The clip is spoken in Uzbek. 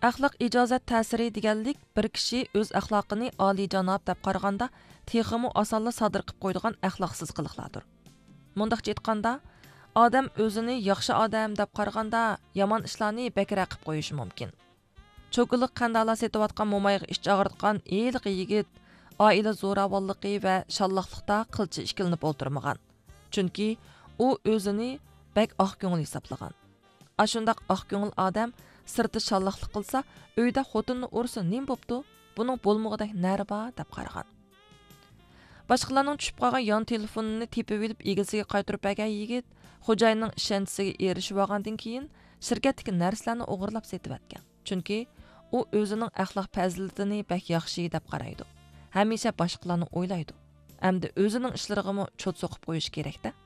Axloq ijozat ta'siri deganlik bir kishi o'z axloqini oliyjanob deb qaraganda texmi osonla sodir qilib qo'ydigan axloqsiz qiliqlardir. Mundaqcha aytganda, odam o'zini yaxshi odam deb qaraganda yomon ishlarni bakra qilib qo'yishi mumkin. Cho'qiliq qandalar setayotgan mo'mayga ish og'ritgan eliq yigit oila zo'ravonligi va shalloqlikda qilchi ishkilinib o'tirmagan. Chunki u o'zini bak oq ko'ngil hisoblagan. Ashundaq oq ko'ngil odam sirti shalloqlik qilsa, uyda xotinni ursa nim bo'pti? Buning bo'lmog'idak nari bor deb qaragan. Boshqalarning tushib qolgan yon telefonini tepib olib egasiga qaytarib bergan yigit xo'jayinning ishonchisiga erishib olgandan keyin shirkatdagi narsalarni o'g'irlab setib atgan. Chunki u o'zining axloq fazilatini bak yaxshi deb qaraydi. Hamisha boshqalarni o'ylaydi. Hamda o'zining ishlariga cho't so'qib qo'yish kerak-da.